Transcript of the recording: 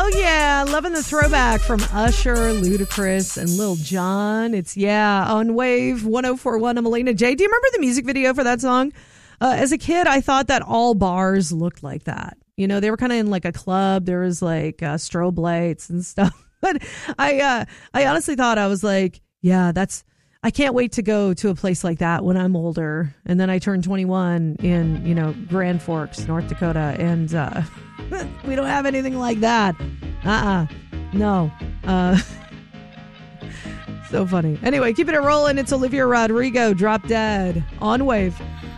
Oh, yeah. Loving the throwback from Usher, Ludacris, and Lil Jon. It's, on Wave 104.1. I'm Elena J. Do you remember the music video for that song? As a kid, I thought that all bars looked like that. You know, they were kind of in like a club. There was like strobe lights and stuff. But I honestly thought, I was like, I can't wait to go to a place like that when I'm older. And then I turned 21 in, Grand Forks, North Dakota. And we don't have anything like that. No. So funny. Anyway, keeping it rolling. It's Olivia Rodrigo, Drop Dead on Wave.